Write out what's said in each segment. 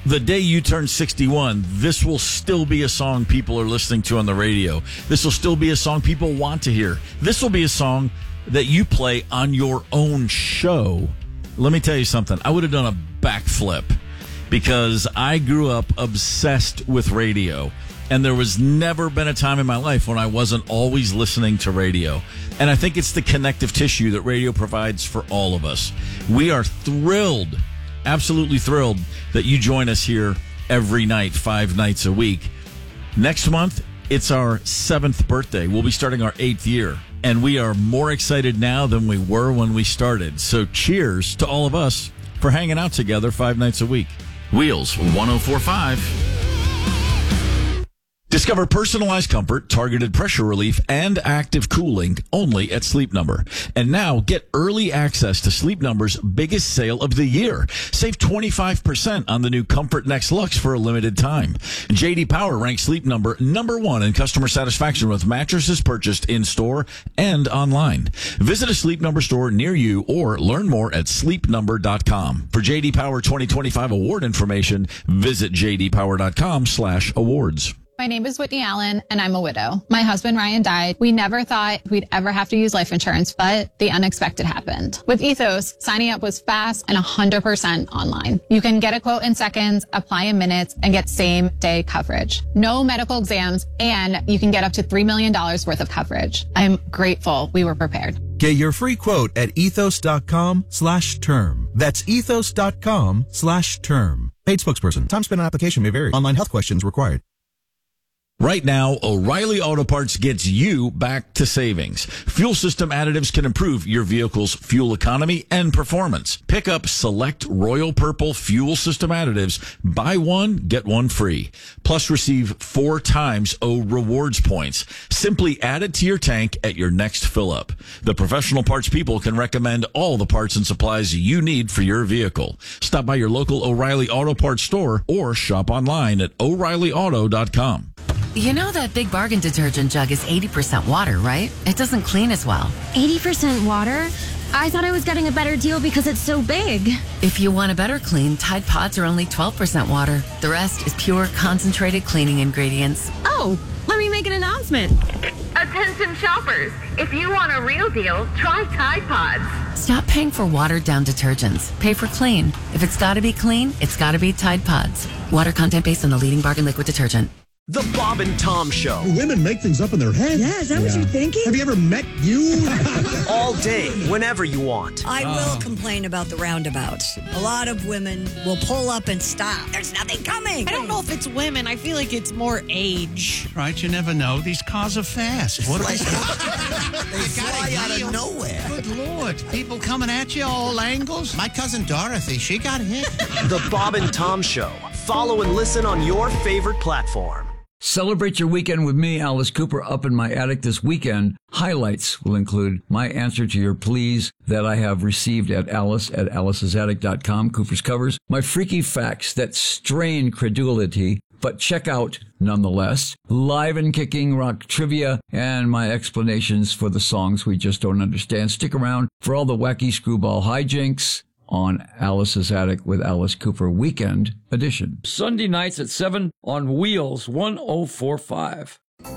The day you turn 61, this will still be a song people are listening to on the radio. This will still be a song people want to hear. This will be a song that you play on your own show. Let me tell you something. I would have done a backflip because I grew up obsessed with radio. And there was never been a time in my life when I wasn't always listening to radio. And I think it's the connective tissue that radio provides for all of us. We are thrilled, absolutely thrilled, that you join us here every night, 5 nights a week. Next month, it's our 7th birthday. We'll be starting our 8th year. And we are more excited now than we were when we started. So cheers to all of us for hanging out together 5 nights a week. Wheels 1045. Discover personalized comfort, targeted pressure relief, and active cooling only at Sleep Number. And now get early access to Sleep Number's biggest sale of the year. Save 25% on the new Comfort Next Lux for a limited time. J.D. Power ranks Sleep Number number 1 in customer satisfaction with mattresses purchased in-store and online. Visit a Sleep Number store near you or learn more at sleepnumber.com. For J.D. Power 2025 award information, visit jdpower.com/awards. My name is Whitney Allen, and I'm a widow. My husband, Ryan, died. We never thought we'd ever have to use life insurance, but the unexpected happened. With Ethos, signing up was fast and 100% online. You can get a quote in seconds, apply in minutes, and get same-day coverage. No medical exams, and you can get up to $3 million worth of coverage. I'm grateful we were prepared. Get your free quote at ethos.com/term. That's ethos.com/term. Paid spokesperson. Time spent on application may vary. Online health questions required. Right now, O'Reilly Auto Parts gets you back to savings. Fuel system additives can improve your vehicle's fuel economy and performance. Pick up select Royal Purple fuel system additives. Buy one, get one free. Plus receive 4 times O rewards points. Simply add it to your tank at your next fill up. The professional parts people can recommend all the parts and supplies you need for your vehicle. Stop by your local O'Reilly Auto Parts store or shop online at O'ReillyAuto.com. You know that Big Bargain detergent jug is 80% water, right? It doesn't clean as well. 80% water? I thought I was getting a better deal because it's so big. If you want a better clean, Tide Pods are only 12% water. The rest is pure, concentrated cleaning ingredients. Oh, let me make an announcement. Attention shoppers, if you want a real deal, try Tide Pods. Stop paying for watered-down detergents. Pay for clean. If it's got to be clean, it's got to be Tide Pods. Water content based on the leading bargain liquid detergent. The Bob and Tom Show. Women make things up in their head. Yeah, is that what you're thinking? Have you ever met you? All day, whenever you want. I will complain about the roundabouts. A lot of women will pull up and stop. There's nothing coming. I don't know if it's women. I feel like it's more age. Right, you never know. These cars are fast. What they fly out of nowhere. Good Lord. People coming at you all angles. My cousin Dorothy, she got hit. The Bob and Tom Show. Follow and listen on your favorite platform. Celebrate your weekend with me, Alice Cooper, up in my attic this weekend. Highlights will include my answer to your pleas that I have received at alicesattic.com, Cooper's Covers, my freaky facts that strain credulity, but check out nonetheless, live and kicking rock trivia, and my explanations for the songs we just don't understand. Stick around for all the wacky screwball hijinks on Alice's Attic with Alice Cooper Weekend Edition. Sunday nights at 7 on Wheels 1045.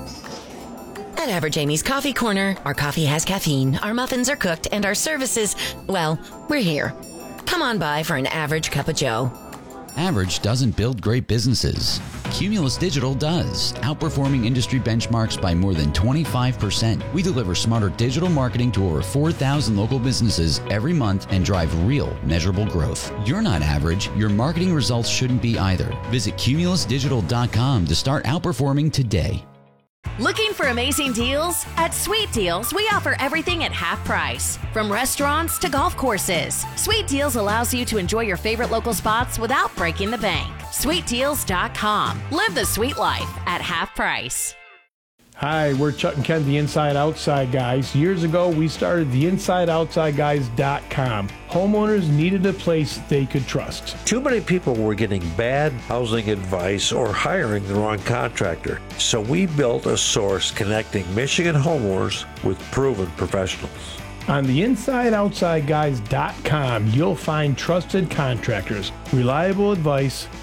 At Average Amy's Coffee Corner, our coffee has caffeine, our muffins are cooked, and our services, well, we're here. Come on by for an average cup of joe. Average doesn't build great businesses. Cumulus Digital does, outperforming industry benchmarks by more than 25%. We deliver smarter digital marketing to over 4,000 local businesses every month and drive real, measurable growth. You're not average. Your marketing results shouldn't be either. Visit cumulusdigital.com to start outperforming today. Looking for amazing deals? At Sweet Deals, we offer everything at half price. From restaurants to golf courses, Sweet Deals allows you to enjoy your favorite local spots without breaking the bank. SweetDeals.com. Live the sweet life at half price. Hi, we're Chuck and Ken, the Inside Outside Guys. Years ago, we started the InsideOutsideGuys.com. Homeowners needed a place they could trust. Too many people were getting bad housing advice or hiring the wrong contractor. So we built a source connecting Michigan homeowners with proven professionals. On the InsideOutsideGuys.com, you'll find trusted contractors, reliable advice,